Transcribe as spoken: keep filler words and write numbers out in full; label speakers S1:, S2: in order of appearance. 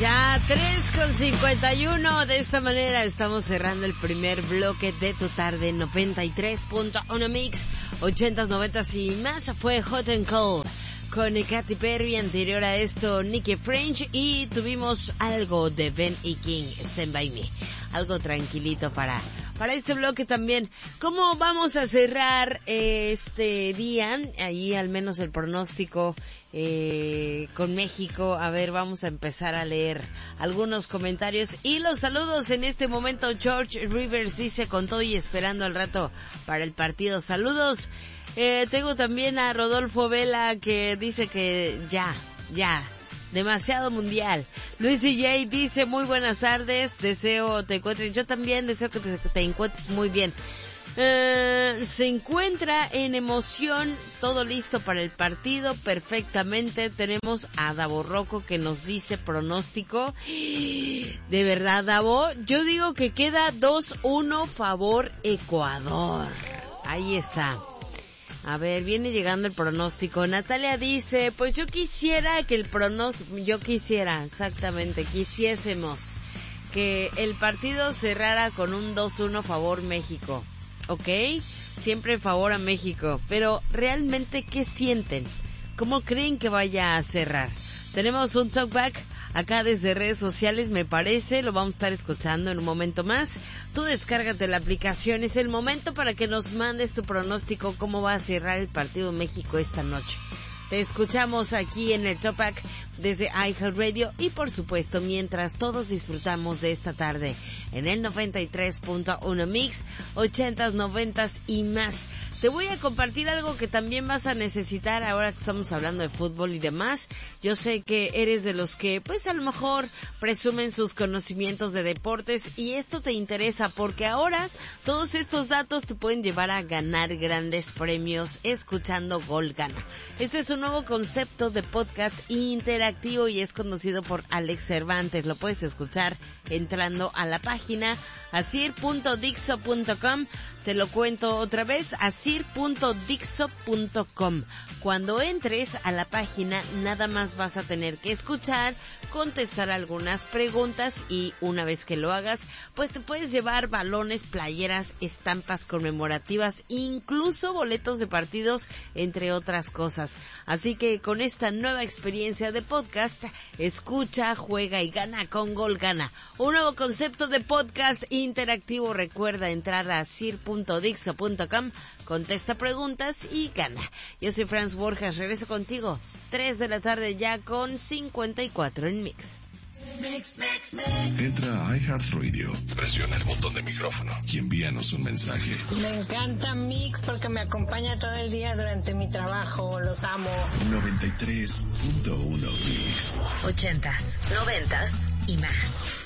S1: Ya tres con cincuenta y uno, de esta manera estamos cerrando el primer bloque de tu tarde. Noventa y tres punto uno Mix, ochentas, noventas y más. Fue Hot and Cold con Katy Perry, anterior a esto Nicki French, y tuvimos algo de Ben y King, Stand By Me, algo tranquilito para para este bloque también. ¿Cómo vamos a cerrar eh, este día? Ahí al menos el pronóstico eh, con México. A ver, vamos a empezar a leer algunos comentarios y los saludos en este momento. George Rivers dice: con todo y esperando al rato para el partido. Saludos. Eh, tengo también a Rodolfo Vela que dice que ya, ya, demasiado mundial. Luis D J dice: muy buenas tardes, deseo te encuentres, yo también deseo que te, te encuentres muy bien. Eh, se encuentra en emoción, todo listo para el partido, perfectamente. Tenemos a Davo Rocco que nos dice pronóstico. De verdad, Davo, yo digo que queda dos uno favor Ecuador. Ahí está. A ver, viene llegando el pronóstico. Natalia dice: pues yo quisiera que el pronóstico, yo quisiera, exactamente, quisiésemos que el partido cerrara con un dos uno favor México, ¿ok? Siempre favor a México, pero realmente, ¿qué sienten? ¿Cómo creen que vaya a cerrar? Tenemos un talkback acá desde redes sociales, me parece, lo vamos a estar escuchando en un momento más. Tú descárgate la aplicación, es el momento para que nos mandes tu pronóstico, cómo va a cerrar el partido México esta noche. Te escuchamos aquí en el talkback desde iHeartRadio y por supuesto mientras todos disfrutamos de esta tarde en el noventa y tres punto uno Mix, ochentas, noventas y más. Te voy a compartir algo que también vas a necesitar ahora que estamos hablando de fútbol y demás. Yo sé que eres de los que, pues a lo mejor, presumen sus conocimientos de deportes y esto te interesa porque ahora todos estos datos te pueden llevar a ganar grandes premios escuchando Gol Gana. Este es un nuevo concepto de podcast interactivo y es conducido por Alex Cervantes. Lo puedes escuchar entrando a la página asir punto dixo punto com. Te lo cuento otra vez, asir punto dixo punto com. Cuando entres a la página, nada más vas a tener que escuchar, contestar algunas preguntas y una vez que lo hagas, pues te puedes llevar balones, playeras, estampas conmemorativas, incluso boletos de partidos, entre otras cosas. Así que con esta nueva experiencia de podcast, escucha, juega y gana con Gol Gana. Un nuevo concepto de podcast interactivo. Recuerda entrar a asir punto dixo punto com, contesta preguntas y gana. Yo soy Franz Borjas, regreso contigo, tres de la tarde ya con cincuenta y cuatro en Mix.
S2: Mix, mix, mix. Entra a iHeartRadio, presiona el botón de micrófono y envíanos un mensaje.
S3: Me encanta Mix porque me acompaña todo el día durante mi trabajo, los amo.
S2: noventa y tres punto uno Mix.
S4: Ochentas, noventas y más.